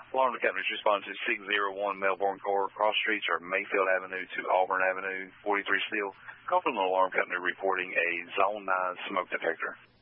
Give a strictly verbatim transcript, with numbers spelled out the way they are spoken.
Alarm companies respond to six oh one Melbourne Court. Cross streets are Mayfield Avenue to Auburn Avenue, forty-three Steel. Call from the alarm company reporting a Zone nine smoke detector.